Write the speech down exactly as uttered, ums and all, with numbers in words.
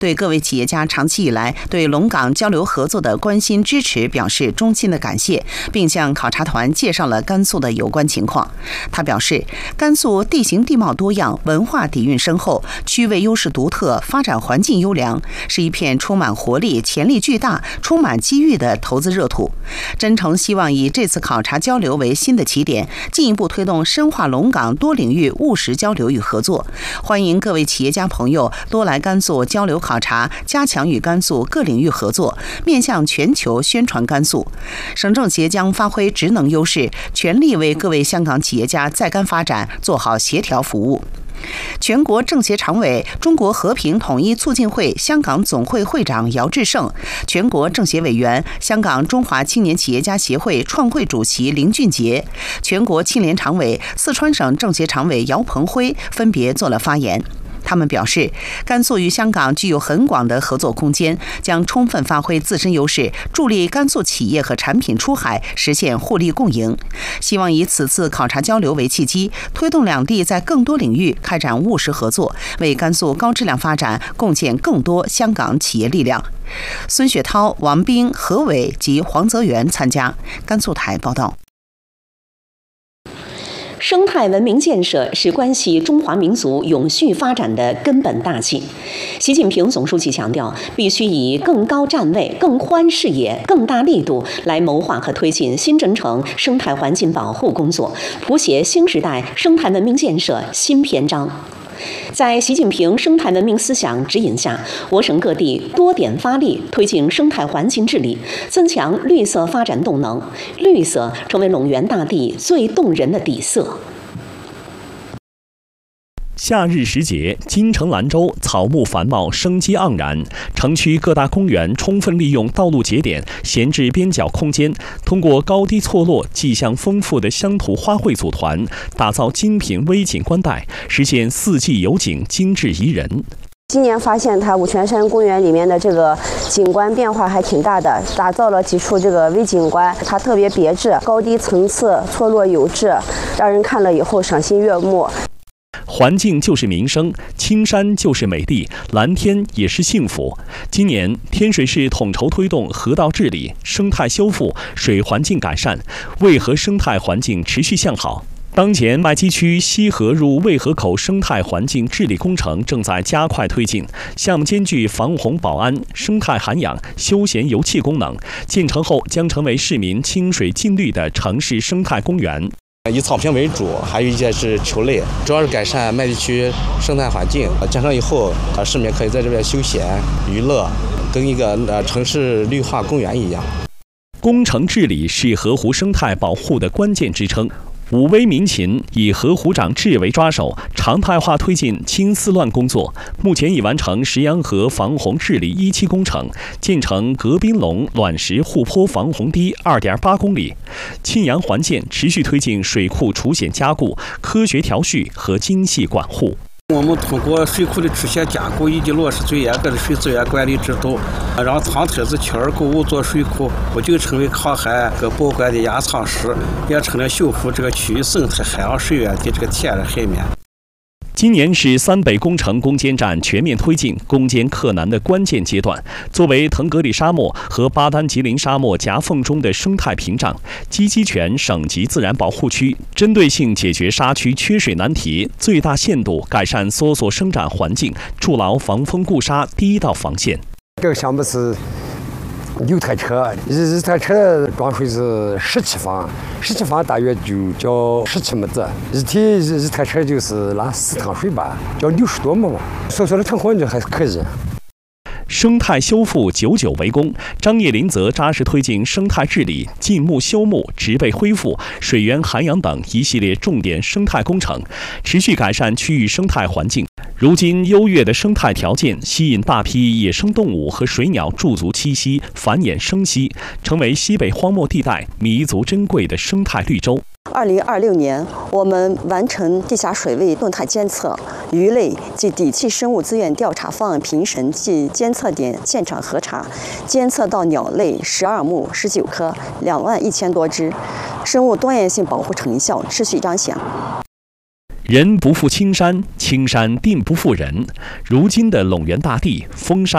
对各位企业家长期以来对龙岗交流合作的关心支持表示衷心的感谢，并向考察团介绍了甘肃的有关情况。他表示，甘肃地形地貌多样，文化底蕴深厚，区位优势独特，发展环境优良，是一片充满活力、潜力巨大、充满机遇的投资热土。真诚希望以这次考察交流为新的起点，进一步推动深化龙岗多领域务实交流与合作。欢迎各位企业家朋友多来甘肃交流考察，加强与甘肃各领域合作，面向全球宣传甘肃。省政协将发挥职能优势，全力为各位香港企业家在甘发展做好协调服务。全国政协常委、中国和平统一促进会香港总会会长姚志胜，全国政协委员、香港中华青年企业家协会创会主席林俊杰，全国青联常委、四川省政协常委姚鹏辉分别做了发言。他们表示，甘肃与香港具有很广的合作空间，将充分发挥自身优势，助力甘肃企业和产品出海，实现互利共赢。希望以此次考察交流为契机，推动两地在更多领域开展务实合作，为甘肃高质量发展贡献更多香港企业力量。孙雪涛、王斌、何伟及黄泽元参加。甘肃台报道。 生态文明建设是关系中华民族永续发展的根本大计。习近平总书记强调，必须以更高站位、更宽视野、更大力度来谋划和推进新征程生态环境保护工作，谱写新时代生态文明建设新篇章。在习近平生态文明思想指引下，我省各地多点发力，推进生态环境治理，增强绿色发展动能，绿色成为陇源大地最动人的底色。 夏日时节，金城兰州草木繁茂，生机盎然。城区各大公园充分利用道路节点、闲置边角空间，通过高低错落、迹象丰富的乡土花卉组团，打造精品微景观带，实现四季有景，精致宜人。 今年发现它五泉山公园里面的这个景观变化还挺大的，打造了几处这个微景观，它特别别致，高低层次错落有致，让人看了以后赏心悦目。 环境就是民生，青山就是美丽，蓝天也是幸福。今年，天水市统筹推动河道治理、生态修复、水环境改善，渭河生态环境持续向好。当前，麦积区西河入渭河口生态环境治理工程正在加快推进，项目兼具防洪保安、生态涵养、休闲游憩功能，建成后将成为市民清水净绿的城市生态公园。 以草坪为主，还有一些是球类，主要是改善麦地区生态环境。建成以后，呃，市民可以在这边休闲娱乐，跟一个呃城市绿化公园一样。 工程治理是河湖生态保护的关键支撑。武威民勤以河湖长治为抓手，常态化推进清四乱工作。目前已完成石洋河防洪治理一期工程，建成革滨龙卵石护坡防洪堤 二点八公里。沁阳环建持续推进水库除险加固、科学调蓄和精细管护。 我们通过水库的出险加固以及落实最严格的水资源管理制度，让仓帖子、圈儿购物做水库不仅成为抗旱和保管的压舱石，也成了修复这个区域生态海洋水源的这个天然海绵。 今年是三北工程攻坚战全面推进、攻坚克难的关键阶段。作为腾格里沙漠和巴丹吉林沙漠夹缝中的生态屏障，鸡鸡泉省级自然保护区针对性解决沙区缺水难题，最大限度改善梭梭生长环境，筑牢防风固沙第一道防线。 这个项目是六台车，一一台车装水是十七方，十七方大约就叫十七亩子，一体一台车就是拉四趟水吧，叫六十多亩，所说的成环境还是可以。 生态修复久久为功，张叶林则扎实推进生态治理、禁牧修牧、植被恢复、水源涵养等一系列重点生态工程，持续改善区域生态环境。如今，优越的生态条件吸引大批野生动物和水鸟驻足栖息、繁衍生息，成为西北荒漠地带弥足珍贵的生态绿洲。 二零二六年，我们完成地下水位动态监测、鱼类及底栖生物资源调查方案评审及监测点现场核查，监测到鸟类十二目十九颗，两万一千多只，生物多样性保护成效持续彰显。 人不负青山，青山定不负人。如今的陇源大地，风沙